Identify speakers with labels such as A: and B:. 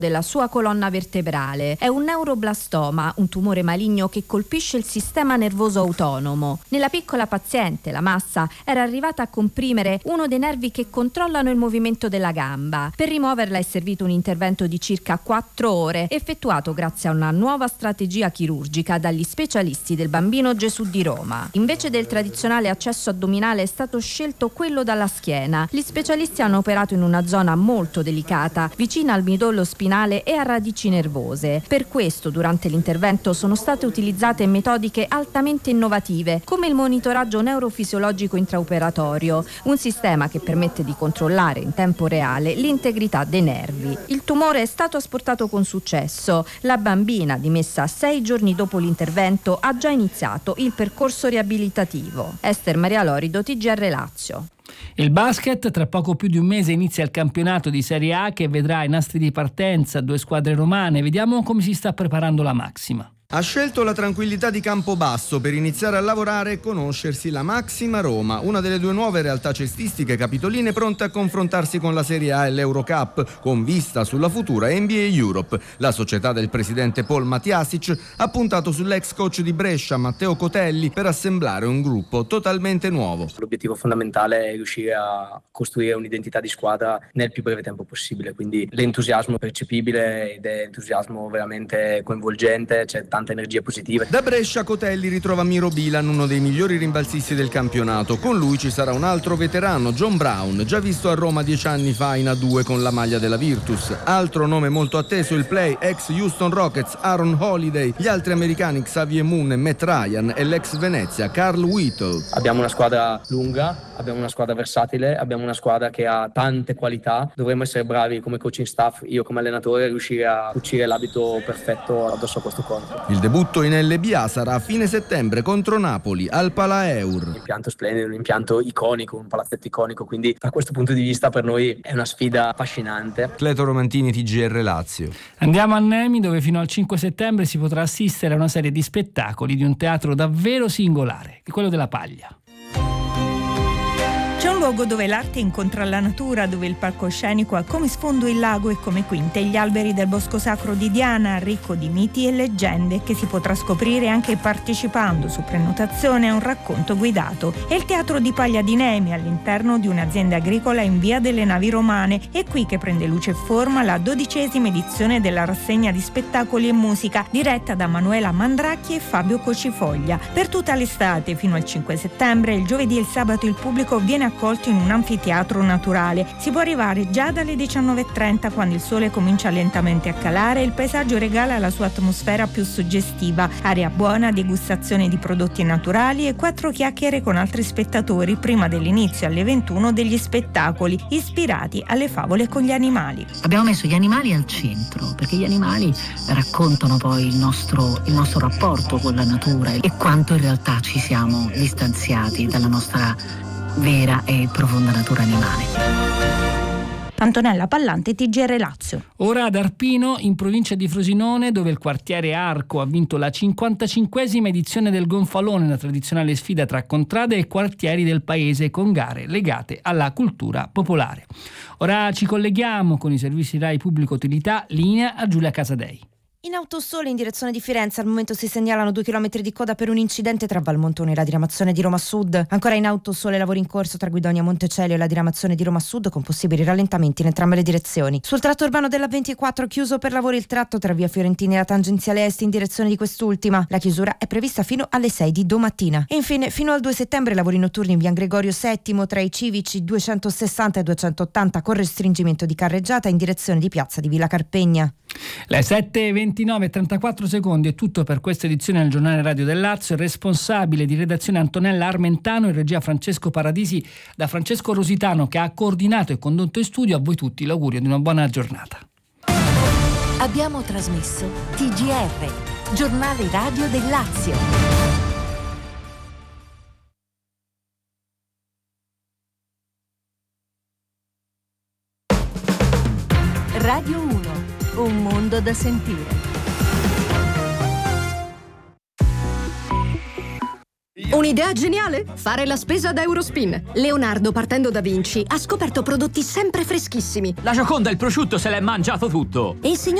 A: della sua colonna vertebrale. È un neuroblastoma, un tumore maligno che colpisce il sistema nervoso autonomo. Nella piccola paziente la massa era arrivata a comprimere uno dei nervi che controllano il movimento della gamba. Per rimuoverla è servito un intervento di circa 4 ore, effettuato grazie a una nuova strategia chirurgica dagli specialisti del Bambino Gesù di Roma. Invece del tradizionale accesso addominale è stato scelto quello dalla schiena. Gli specialisti hanno operato in una zona molto delicata, vicina al midollo spinale e a radici nervose. Per questo durante l'intervento sono state utilizzate metodiche altamente innovative, come il monitoraggio neurofisiologico intraoperatorio, un sistema che permette di controllare in tempo reale l'integrità dei nervi. Il tumore è stato asportato con successo. La bambina, dimessa 6 giorni dopo l'intervento, ha già iniziato il percorso riabilitativo. Ester Maria Lorido, TGR Lazio.
B: Il basket, tra poco più di un mese inizia il campionato di Serie A che vedrà i nastri di partenza 2 squadre romane. Vediamo come si sta preparando la Maxima.
C: Ha scelto la tranquillità di Campobasso per iniziare a lavorare e conoscersi la Maxima Roma, una delle 2 nuove realtà cestistiche capitoline pronte a confrontarsi con la Serie A e l'Eurocup, con vista sulla futura NBA Europe. La società del presidente Paul Matiasic ha puntato sull'ex coach di Brescia, Matteo Cotelli, per assemblare un gruppo totalmente nuovo.
D: L'obiettivo fondamentale è riuscire a costruire un'identità di squadra nel più breve tempo possibile, quindi l'entusiasmo percepibile ed è entusiasmo veramente coinvolgente, c'è tante energie positive.
C: Da Brescia Cotelli ritrova Miro Bilan, uno dei migliori rimbalzisti del campionato. Con lui ci sarà un altro veterano, John Brown, già visto a Roma 10 anni fa in A2 con la maglia della Virtus. Altro nome molto atteso, il play ex Houston Rockets Aaron Holiday, gli altri americani Xavier Moon e Matt Ryan e l'ex Venezia Carl Whittle.
D: Abbiamo una squadra lunga, abbiamo una squadra versatile, abbiamo una squadra che ha tante qualità. Dovremmo essere bravi come coaching staff, io come allenatore, riuscire a cucire l'abito perfetto addosso a questo corpo.
C: Il debutto in LBA sarà a fine settembre contro Napoli al Palaeur.
D: Un impianto splendido, un impianto iconico, un palazzetto iconico, quindi da questo punto di vista per noi è una sfida affascinante.
C: Cleto Romantini, TGR Lazio.
B: Andiamo a Nemi, dove fino al 5 settembre si potrà assistere a una serie di spettacoli di un teatro davvero singolare, quello della Paglia.
E: C'è un luogo dove l'arte incontra la natura, dove il palcoscenico ha come sfondo il lago e come quinte gli alberi del bosco sacro di Diana, ricco di miti e leggende, che si potrà scoprire anche partecipando su prenotazione a un racconto guidato. È il Teatro di Paglia di Nemi, all'interno di un'azienda agricola in via delle Navi Romane. È qui che prende luce e forma la 12ª edizione della rassegna di spettacoli e musica, diretta da Manuela Mandracchi e Fabio Cocifoglia. Per tutta l'estate, fino al 5 settembre, il giovedì e il sabato il pubblico viene accolto in un anfiteatro naturale. Si può arrivare già dalle 19:30, quando il sole comincia lentamente a calare e il paesaggio regala la sua atmosfera più suggestiva. Aria buona, degustazione di prodotti naturali e 4 chiacchiere con altri spettatori prima dell'inizio alle 21 degli spettacoli ispirati alle favole con gli animali.
F: Abbiamo messo gli animali al centro perché gli animali raccontano poi il nostro rapporto con la natura e quanto in realtà ci siamo distanziati dalla nostra vera e profonda natura animale.
E: Antonella Pallante, TGR Lazio.
B: Ora ad Arpino, in provincia di Frosinone, dove il quartiere Arco ha vinto la 55esima edizione del Gonfalone, la tradizionale sfida tra contrade e quartieri del paese con gare legate alla cultura popolare. Ora ci colleghiamo con i servizi Rai Pubblica Utilità, linea a Giulia Casadei.
G: In Autosole in direzione di Firenze al momento si segnalano 2 chilometri di coda per un incidente tra Valmontone e la diramazione di Roma Sud. Ancora in Autosole lavori in corso tra Guidonia Montecelio e la diramazione di Roma Sud con possibili rallentamenti in entrambe le direzioni. Sul tratto urbano della 24 chiuso per lavori il tratto tra via Fiorentini e la tangenziale est in direzione di quest'ultima. La chiusura è prevista fino alle 6 di domattina. E infine fino al 2 settembre lavori notturni in via Gregorio VII tra i civici 260 e 280 con restringimento di carreggiata in direzione di piazza di Villa Carpegna.
B: Le 7:29:34 secondi è tutto per questa edizione del Giornale Radio del Lazio. Responsabile di redazione Antonella Armentano, in regia Francesco Paradisi, da Francesco Rositano che ha coordinato e condotto in studio. A voi tutti l'augurio di una buona giornata.
H: Abbiamo trasmesso TGR, Giornale Radio del Lazio. Radio 1. Un mondo da sentire.
I: Un'idea geniale? Fare la spesa da Eurospin. Leonardo, partendo da Vinci, ha scoperto prodotti sempre freschissimi.
J: La Gioconda e il prosciutto se l'è mangiato tutto.
I: E il signor